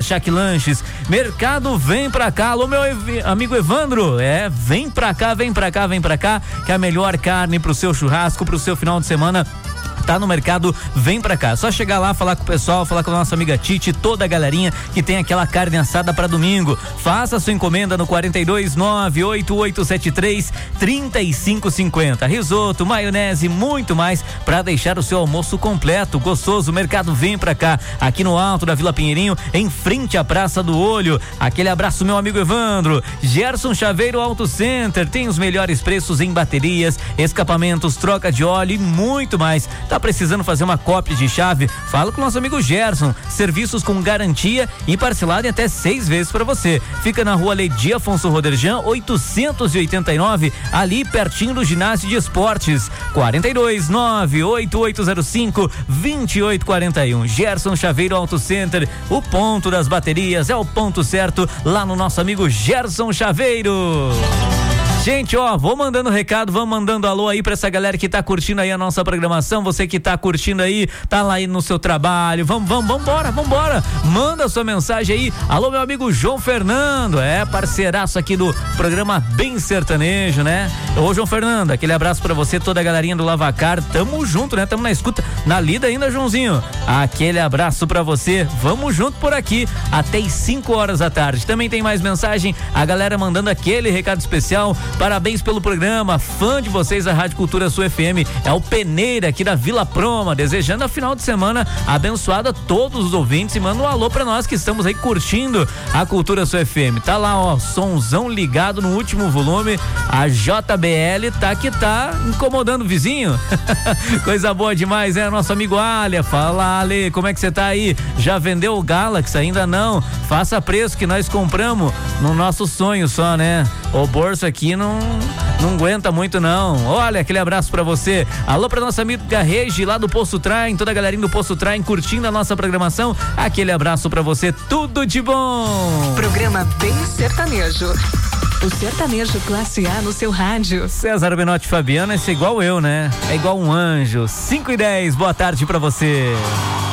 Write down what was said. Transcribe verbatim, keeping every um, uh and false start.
Chac Lanches, Mercado Vem Pra Cá. Alô, meu ev- amigo Evandro, é, vem pra cá, vem pra cá, vem pra cá, que a melhor carne pro seu churrasco, pro seu final de semana tá no Mercado Vem Pra Cá. Só chegar lá, falar com o pessoal, falar com a nossa amiga Titi, toda a galerinha que tem aquela carne assada pra domingo. Faça a sua encomenda no quarenta e dois, nove oito oito sete três, trinta e cinco cinquenta. Risoto, maionese, muito mais pra deixar o seu almoço completo, gostoso. Mercado Vem Pra Cá, aqui no alto da Vila Pinheirinho, em frente à Praça do Olho. Aquele abraço, meu amigo Evandro. Gerson Chaveiro Auto Center, tem os melhores preços em baterias, escapamentos, troca de óleo e muito mais. Tá precisando fazer uma cópia de chave? Fala com o nosso amigo Gerson. Serviços com garantia e parcelado em até seis vezes para você. Fica na rua Leidi Afonso Roderjan, oitocentos e oitenta e nove, ali pertinho do ginásio de esportes. quarenta e dois, nove oito oito zero cinco, vinte e oito quarenta e um. Gerson Chaveiro Auto Center, o ponto das baterias é o ponto certo lá no nosso amigo Gerson Chaveiro. Gente, ó, vou mandando recado, vamos mandando alô aí pra essa galera que tá curtindo aí a nossa programação, você que tá curtindo aí, tá lá aí no seu trabalho, vamos, vamos, vambora, vambora, manda a sua mensagem aí. Alô, meu amigo João Fernando, é parceiraço aqui do programa Bem Sertanejo, né? Ô, João Fernando, aquele abraço pra você, toda a galerinha do Lavacar, tamo junto, né? Tamo na escuta, na lida ainda, Joãozinho. Aquele abraço pra você, vamos junto por aqui, até as cinco horas da tarde. Também tem mais mensagem, a galera mandando aquele recado especial. Parabéns pelo programa, fã de vocês da Rádio Cultura Sul F M, é o Peneira aqui da Vila Proma, desejando a final de semana abençoada a todos os ouvintes e manda um alô pra nós que estamos aí curtindo a Cultura Sul F M. Tá lá, ó, sonzão ligado no último volume, a J B L tá que tá incomodando o vizinho. Coisa boa demais, é, nosso amigo Alia. Fala, Ale, como é que você tá aí? Já vendeu o Galaxy? Ainda não? Faça preço que nós compramos no nosso sonho só, né? O bolso aqui não, não aguenta muito não. Olha, aquele abraço pra você. Alô pra nossa amiga Regi lá do Poço Traem, toda a galerinha do Poço Traem curtindo a nossa programação. Aquele abraço pra você, tudo de bom. Programa Bem Sertanejo. O sertanejo classe A no seu rádio. César Benotti Fabiano, esse é igual eu, né? É igual um anjo. cinco e dez, boa tarde pra você.